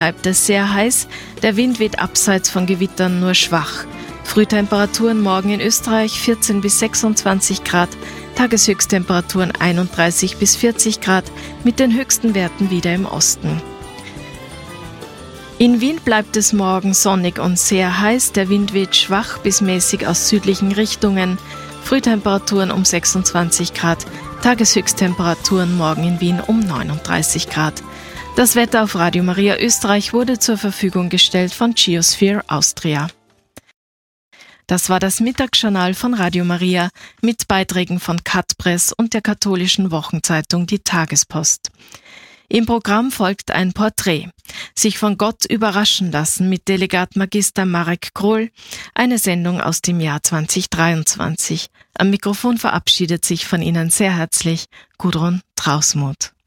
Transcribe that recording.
bleibt es sehr heiß, der Wind weht abseits von Gewittern nur schwach. Frühtemperaturen morgen in Österreich 14 bis 26 Grad, Tageshöchsttemperaturen 31 bis 40 Grad, mit den höchsten Werten wieder im Osten. In Wien bleibt es morgen sonnig und sehr heiß, der Wind weht schwach bis mäßig aus südlichen Richtungen, Frühtemperaturen um 26 Grad, Tageshöchsttemperaturen morgen in Wien um 39 Grad. Das Wetter auf Radio Maria Österreich wurde zur Verfügung gestellt von Geosphere Austria. Das war das Mittagsjournal von Radio Maria mit Beiträgen von Katpress und der katholischen Wochenzeitung Die Tagespost. Im Programm folgt ein Porträt. Sich von Gott überraschen lassen mit Delegat Magister Marek Krohl, eine Sendung aus dem Jahr 2023. Am Mikrofon verabschiedet sich von Ihnen sehr herzlich Gudrun Trausmuth.